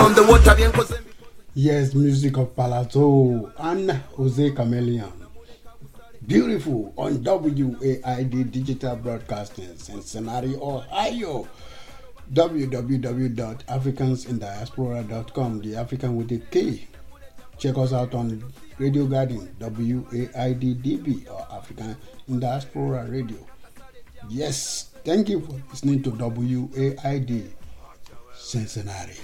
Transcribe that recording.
Yes, music of Palazzo and Jose Chameleon. Beautiful on WAID Digital Broadcasting, Cincinnati, Ohio. www.africansindiaspora.com, the African with a K. Check us out on Radio Garden, WAIDDB, or African in Diaspora Radio. Yes, thank you for listening to WAID Cincinnati.